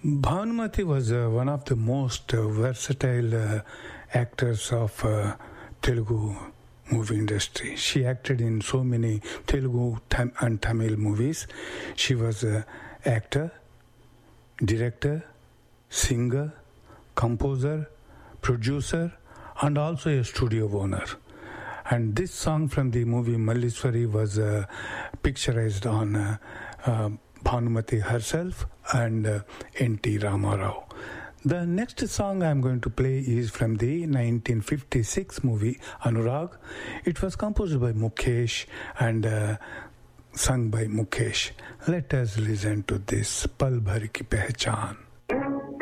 Bhanumati was one of the most versatile actors of Telugu movie industry. She acted in so many Telugu and Tamil movies. She was an actor, director, singer, composer, producer, and also a studio owner. And this song from the movie Malleswari was picturized on Bhanumati herself and N.T. Ramarao. The next song I'm going to play is from the 1956 movie Anurag. It was composed by Mukesh and sung by Mukesh. Let us listen to this Pal Bhar Ki Pehchan.